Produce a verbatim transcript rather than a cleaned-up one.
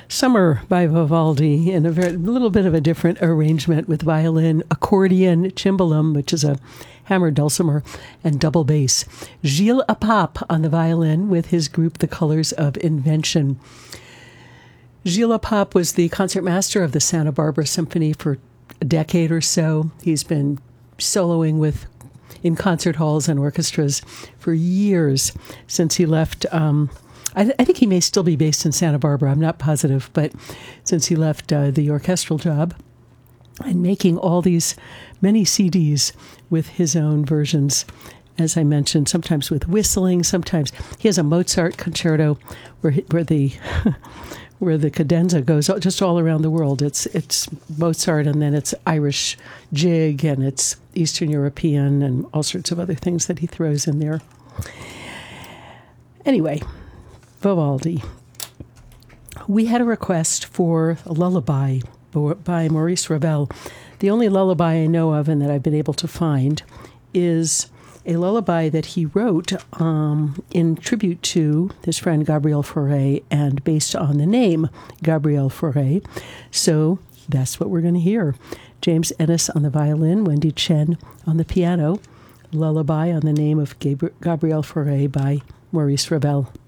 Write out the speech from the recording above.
Summer by Vivaldi in a very, little bit of a different arrangement with violin, accordion, cimbalom, which is a hammered dulcimer, and double bass. Gilles Apap on the violin with his group The Colors of Invention. Gilles Apap was the concertmaster of the Santa Barbara Symphony for a decade or so. He's been soloing with in concert halls and orchestras for years since he left. Um, I, th- I think he may still be based in Santa Barbara. I'm not positive, but since he left uh, the orchestral job and making all these many C Ds with his own versions, as I mentioned, sometimes with whistling, sometimes he has a Mozart concerto where he, where the where the cadenza goes just all around the world. It's it's Mozart, and then it's Irish jig, and it's Eastern European, and all sorts of other things that he throws in there. Anyway, Vivaldi. We had a request for a lullaby by Maurice Ravel. The only lullaby I know of and that I've been able to find is a lullaby that he wrote um, in tribute to his friend Gabriel Fauré and based on the name Gabriel Fauré. So that's what we're going to hear. James Ennis on the violin, Wendy Chen on the piano, lullaby on the name of Gabriel Fauré by Maurice Ravel.